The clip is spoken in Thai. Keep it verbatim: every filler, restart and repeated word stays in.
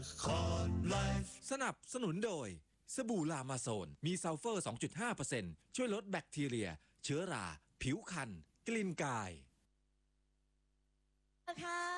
สนับสนุนโดยสบู่ลามาโซนมีซัลเฟอร์ สองจุดห้าเปอร์เซ็นต์ ช่วยลดแบคทีเรียเชื้อราผิวคันกลิ่นกายค่ะ